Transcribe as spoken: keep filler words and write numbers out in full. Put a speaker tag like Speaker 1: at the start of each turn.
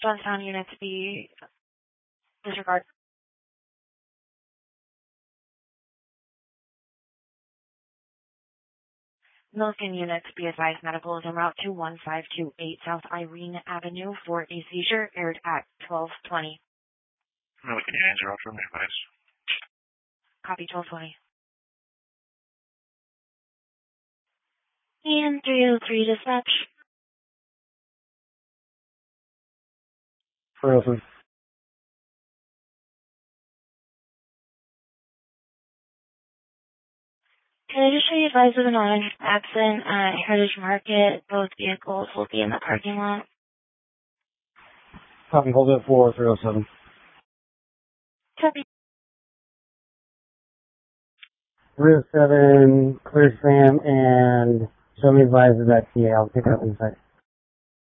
Speaker 1: Johnstown unit to be disregarded. Milliken unit to be advised medical is en route to one five two eight South Irene Avenue for a seizure aired at twelve twenty.
Speaker 2: Milliken unit zero from advice.
Speaker 1: Copy twelve twenty. And three oh three dispatch.
Speaker 3: Frozen.
Speaker 1: Can I just be advised of an orange accident at Heritage Market? Both vehicles will be in the parking lot.
Speaker 3: Copy, hold it for three oh seven.
Speaker 1: Copy.
Speaker 3: three oh seven, clear Sam, and show me advisors at T A. I'll pick it up inside.